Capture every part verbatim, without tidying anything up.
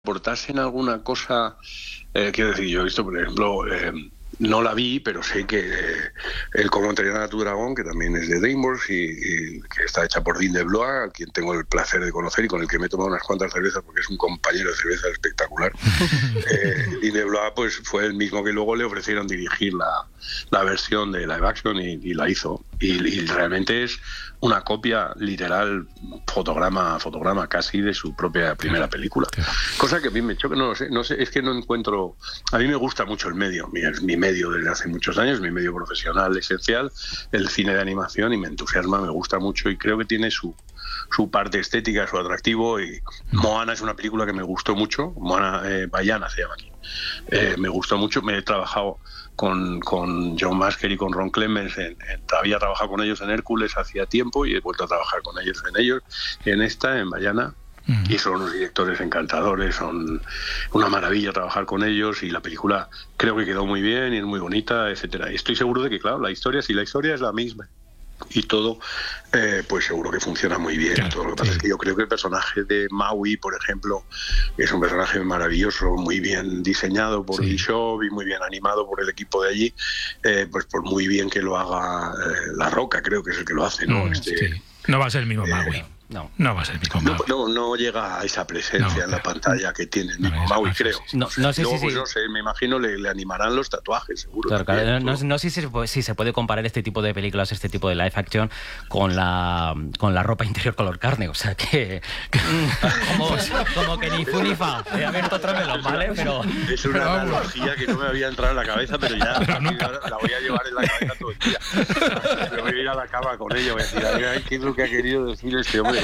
¿Aportasen alguna cosa? Eh, quiero decir, yo he visto, por ejemplo, eh, no la vi, pero sé que eh, el Cómo entrenar a tu dragón, que también es de DreamWorks y, y que está hecha por Dean DeBlois, a quien tengo el placer de conocer y con el que me he tomado unas cuantas cervezas porque es un compañero de cerveza espectacular. eh, Dean DeBlois pues, fue el mismo que luego le ofrecieron dirigir la, la versión de live action y, y la hizo. Y, y realmente es una copia literal, fotograma a fotograma casi, de su propia primera película. Cosa que a mí me choca, no lo sé, no sé, es que no encuentro... A mí me gusta mucho el medio, mi, es mi medio desde hace muchos años, mi medio profesional esencial, el cine de animación, y me entusiasma, me gusta mucho y creo que tiene su, su parte estética, su atractivo. Y Moana es una película que me gustó mucho, Moana, eh, Vaiana se llama aquí. Eh, me gustó mucho, me he trabajado con, con John Masker y con Ron Clements, en, en, había trabajado con ellos en Hércules hacía tiempo y he vuelto a trabajar con ellos en ellos, en esta, en Vaiana. Mm. Y son unos directores encantadores, son una maravilla trabajar con ellos, y la película creo que quedó muy bien y es muy bonita, etcétera. Y estoy seguro de que, claro, la historia, si la historia es la misma y todo, eh, pues seguro que funciona muy bien. Claro, todo lo que pasa sí. es que yo creo que el personaje de Maui, por ejemplo, es un personaje maravilloso, muy bien diseñado por sí. Bishop y muy bien animado por el equipo de allí, eh, pues por muy bien que lo haga eh, La Roca, creo que es el que lo hace, ¿no? Mm, este, sí. No va a ser el mismo eh, Maui. No, no va a ser el mismo Maui. No, no, no llega a esa presencia no, en la pantalla que tiene el mismo no, Maui, creo. No, no sé Luego, si pues, sí. no sé, me imagino le, le animarán los tatuajes, seguro. Claro, también, claro. No, no sé si, si se puede comparar este tipo de películas, este tipo de live action, con la con la ropa interior color carne. O sea que... como, como que ni fu ni fa. He abierto otro melón, ¿vale? Pero... Es una pero, analogía que no me había entrado en la cabeza, pero ya pero nunca... la voy a llevar en la cabeza todo el día. Me voy a ir a la cama con ella, voy a decir, ay, ¿qué es lo que ha querido decir este hombre?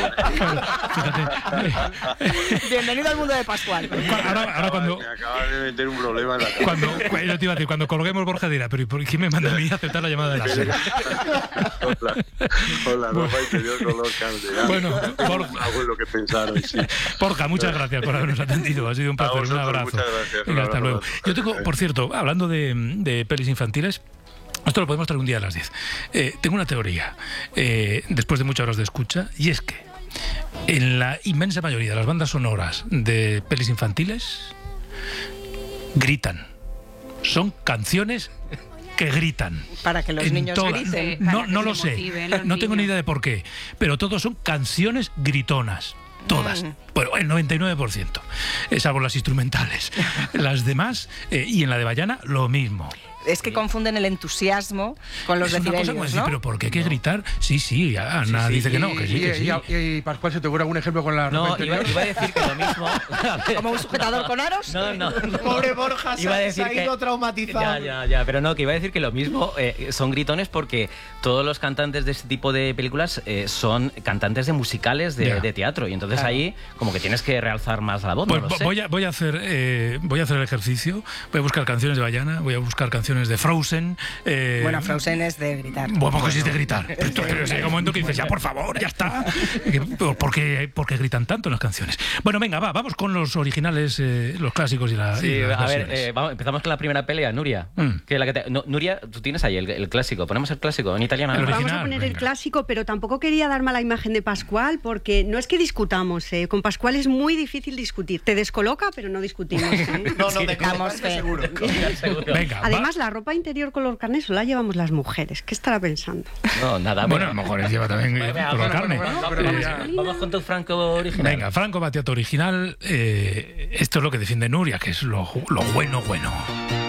Bienvenido al mundo de Pascual. Ahora, ahora cuando... Me acabas de meter un problema en la cabeza. Cuando, yo te iba a decir, cuando colguemos, Borja dirá, pero ¿por qué me manda a mí a aceptar la llamada de la serie? Hola, hola, ropa interior color carne. Bueno, Borja, hago lo que pensaron, sí. Borja, muchas gracias por habernos atendido. Ha sido un placer, un abrazo. Muchas gracias. Venga, hasta luego. Yo tengo, por cierto, hablando de, de pelis infantiles, esto lo podemos traer un día a las diez. Eh, tengo una teoría, eh, después de muchas horas de escucha, y es que en la inmensa mayoría de las bandas sonoras de pelis infantiles gritan. Son canciones que gritan. Para que los niños toda, griten. No, no lo sé. No tengo ni idea de por qué. Pero todos son canciones gritonas. Todas. Mm. Bueno, el noventa y nueve por ciento. Salvo las instrumentales. Las demás, eh, y en la de Vaiana, lo mismo. Es que confunden el entusiasmo con los decibelios, ¿no? Decir, pero ¿por qué hay que gritar? Sí, sí, Ana sí, sí, dice y, que no, que sí, y, que sí. Y, y, y Pascual, ¿se te ocurre algún ejemplo con la no, ropa iba, iba a decir que lo mismo. ¿Como un sujetador con aros? No, no. no. Pobre Borja, iba a decir se ha que, ido traumatizado. Ya, ya, ya, pero no, que iba a decir que lo mismo eh, son gritones porque todos los cantantes de este tipo de películas eh, son cantantes de musicales de, de teatro, y entonces claro. ahí como que tienes que realzar más la voz. Pues no lo sé. voy, a, voy, a hacer, eh, voy a hacer el ejercicio, voy a buscar canciones de Vaiana, voy a buscar canciones de Frozen. Eh, bueno, Frozen es de gritar. Bueno, pues es de gritar. Pero, pero llega un momento que dices, ya por favor, ya está. ¿Por qué, por qué gritan tanto en las canciones? Bueno, venga, va, vamos con los originales, eh, los clásicos y, la, sí, y las a ver, versiones. eh, vamos, empezamos con la primera pelea, Nuria. Mm. Que la que te, no, Nuria, tú tienes ahí el, el clásico. Ponemos el clásico en italiano. El ¿no? original, vamos a poner venga. el clásico, pero tampoco quería dar mala imagen de Pascual, porque no es que discutamos, ¿eh? Con Pascual es muy difícil discutir. Te descoloca, pero no discutimos, ¿eh? No, no, dejamos fe. Seguro. seguro. Venga, además, va. la ropa interior color carne solo la llevamos las mujeres. ¿Qué estará pensando? No, nada. Bueno, a lo mejor él lleva también venga, color bueno, carne. Bueno, bueno, vamos, ya. vamos con tu Franco original. Venga, Franco Battiato original. Eh, esto es lo que defiende Nuria, que es lo, lo bueno, bueno.